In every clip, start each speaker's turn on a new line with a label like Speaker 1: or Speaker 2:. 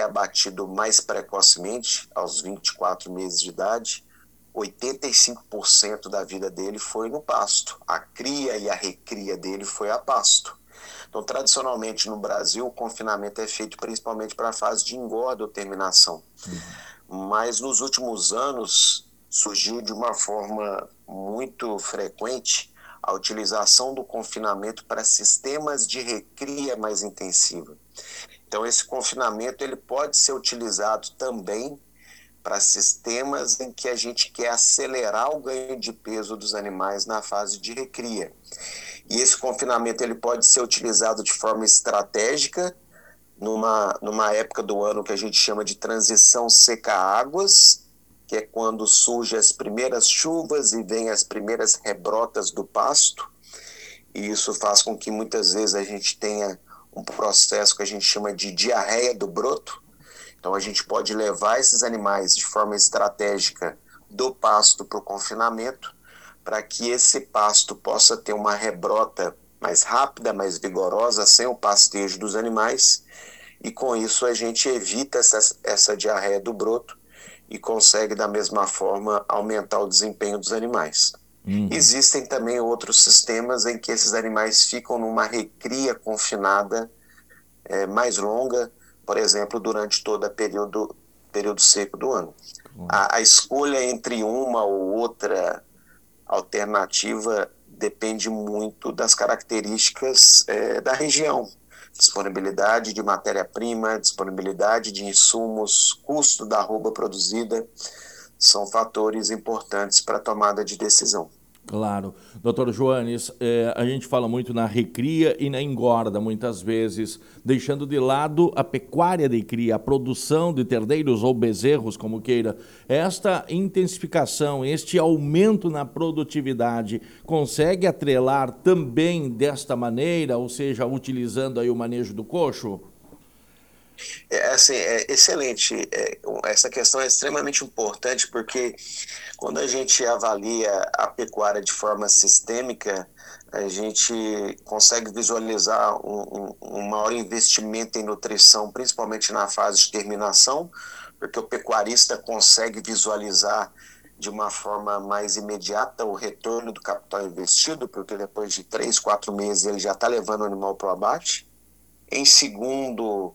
Speaker 1: abatido mais precocemente, aos 24 meses de idade, 85% da vida dele foi no pasto. A cria e a recria dele foi a pasto. Então, tradicionalmente no Brasil, o confinamento é feito principalmente para a fase de engorda ou terminação. Mas nos últimos anos surgiu de uma forma muito frequente a utilização do confinamento para sistemas de recria mais intensiva. Então, esse confinamento ele pode ser utilizado também para sistemas em que a gente quer acelerar o ganho de peso dos animais na fase de recria. E esse confinamento ele pode ser utilizado de forma estratégica numa época do ano que a gente chama de transição seca-águas, que é quando surgem as primeiras chuvas e vêm as primeiras rebrotas do pasto. E isso faz com que muitas vezes a gente tenha um processo que a gente chama de diarreia do broto. Então a gente pode levar esses animais de forma estratégica do pasto para o confinamento, para que esse pasto possa ter uma rebrota mais rápida, mais vigorosa, sem o pastejo dos animais, e com isso a gente evita essa diarreia do broto e consegue da mesma forma aumentar o desempenho dos animais. Existem também outros sistemas em que esses animais ficam numa recria confinada mais longa, por exemplo, durante todo o período seco do ano. A escolha entre uma ou outra alternativa depende muito das características da região. Disponibilidade de matéria-prima, disponibilidade de insumos, custo da arroba produzida, são fatores importantes para a tomada de decisão.
Speaker 2: Claro. Doutor Joanes, a gente fala muito na recria e na engorda, muitas vezes, deixando de lado a pecuária de cria, a produção de terdeiros ou bezerros, como queira. Esta intensificação, este aumento na produtividade, consegue atrelar também desta maneira, ou seja, utilizando aí o manejo do coxo?
Speaker 1: É excelente. Essa questão é extremamente importante porque quando a gente avalia a pecuária de forma sistêmica, a gente consegue visualizar um maior investimento em nutrição, principalmente na fase de terminação, porque o pecuarista consegue visualizar de uma forma mais imediata o retorno do capital investido, porque depois de 3, 4 meses ele já está levando o animal para o abate. Em segundo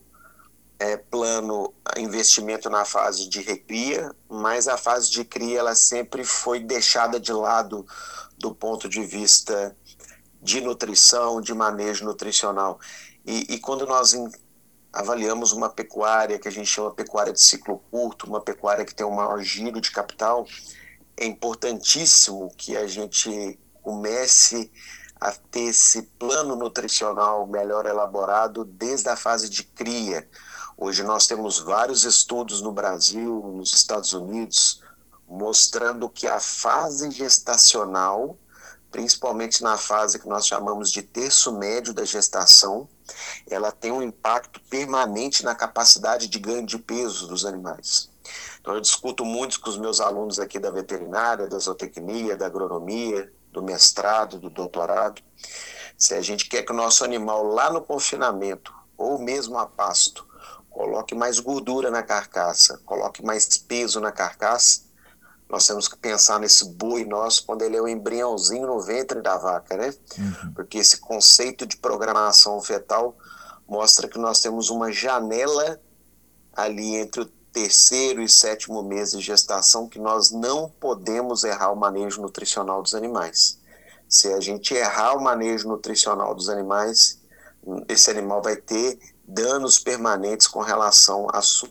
Speaker 1: plano, investimento na fase de recria, mas a fase de cria ela sempre foi deixada de lado do ponto de vista de nutrição, de manejo nutricional. E quando nós avaliamos uma pecuária que a gente chama pecuária de ciclo curto, uma pecuária que tem um maior giro de capital, é importantíssimo que a gente comece a ter esse plano nutricional melhor elaborado desde a fase de cria. Hoje nós temos vários estudos no Brasil, nos Estados Unidos, mostrando que a fase gestacional, principalmente na fase que nós chamamos de terço médio da gestação, ela tem um impacto permanente na capacidade de ganho de peso dos animais. Então eu discuto muito com os meus alunos aqui da veterinária, da zootecnia, da agronomia, do mestrado, do doutorado. Se a gente quer que o nosso animal lá no confinamento, ou mesmo a pasto, coloque mais gordura na carcaça, coloque mais peso na carcaça, nós temos que pensar nesse boi nosso quando ele é um embriãozinho no ventre da vaca, né? Porque esse conceito de programação fetal mostra que nós temos uma janela ali entre o terceiro e sétimo mês de gestação que nós não podemos errar o manejo nutricional dos animais. Se a gente errar o manejo nutricional dos animais, esse animal vai ter danos permanentes com relação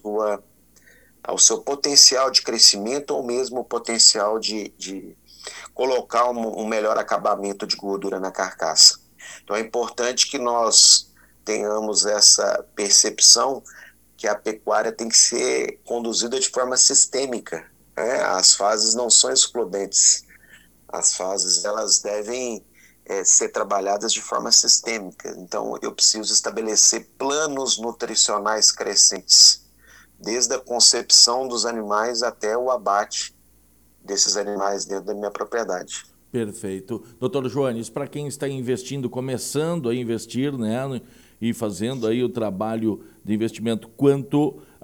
Speaker 1: ao seu potencial de crescimento ou mesmo o potencial de colocar um melhor acabamento de gordura na carcaça. Então é importante que nós tenhamos essa percepção que a pecuária tem que ser conduzida de forma sistêmica, né? As fases não são excludentes. As fases elas devem ser trabalhadas de forma sistêmica. Então, eu preciso estabelecer planos nutricionais crescentes, desde a concepção dos animais até o abate desses animais dentro da minha propriedade.
Speaker 2: Perfeito. Doutor Joanes, para quem está investindo, começando a investir, né, e fazendo aí o trabalho de investimento, quanto